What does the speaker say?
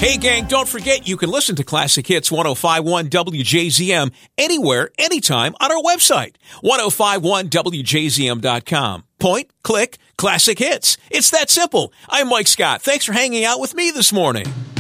Hey, gang, don't forget you can listen to Classic Hits 105.1 WJZM anywhere, anytime on our website, 1051wjzm.com. Point, click, Classic Hits. It's that simple. I'm Mike Scott. Thanks for hanging out with me this morning.